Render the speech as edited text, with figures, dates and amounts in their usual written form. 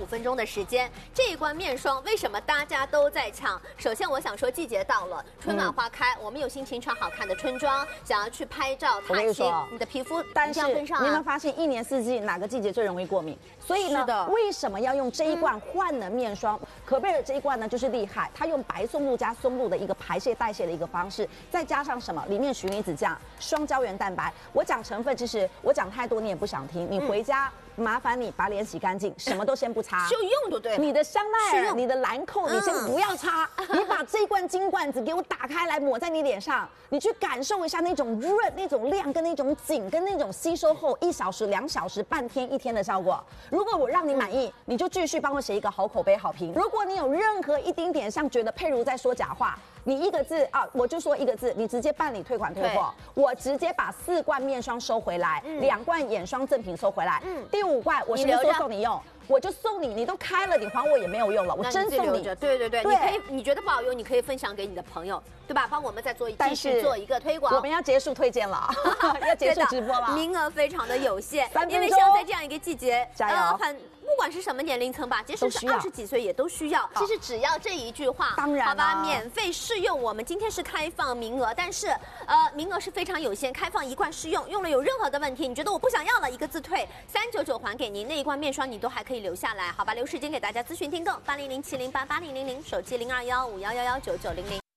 分钟的时间。这一罐面霜为什么大家都在抢？首先，我想说季节到了，春暖花开，我们有心情穿好看的春装，想要去拍照踏青，你的皮肤但是跟上啊。 你有没有发现，一年四季哪个季节最容易过敏？所以呢，为什么要用这一罐焕能面霜？可贝尔这一罐呢，就是厉害，它用白松露加松露的一个排泄代谢的一个方式，再加上什么？里面循离子酱、双胶原蛋白。我讲成分，其实我讲太多你也不想听，你回家。麻烦你把脸洗干净，什么都先不擦， 就用就对了。 你的香奈儿、你的兰蔻，你先不要擦，你把这一罐金罐子给我打开来，抹在你脸上，你去感受一下那种润、那种亮、跟那种紧、跟那种吸收后1小时、2小时、半天、1天的效果。如果我让你满意，你就继续帮我写一个好口碑、好评。如果你有任何一丁点像觉得佩如在说假话，你一个字啊，我就说一个字，你直接办理退款退货，我直接把4罐面霜收回来，2罐眼霜赠品收回来，第5罐我是不是说送你用？我就送你，你都开了，你还我也没有用了，我真送你。 对，你可以，你觉得不好用，你可以分享给你的朋友，对吧？帮我们再继续做一个推广。 我们要结束推荐了，要结束直播了， 名额非常的有限， 因为像在这样一个季节， 加油！ 不管是什么年龄层吧，即使是20几岁也都需要。其实只要这一句话， 当然， 好吧，免费试用。我们今天是开放名额，但是名额是非常有限，开放1罐试用，用了有任何的问题，你觉得我不想要了，1个字退，399还给您，那一罐面霜你都还可以留下来，好吧？留时间给大家咨询订购，8007088000，手机0215111990。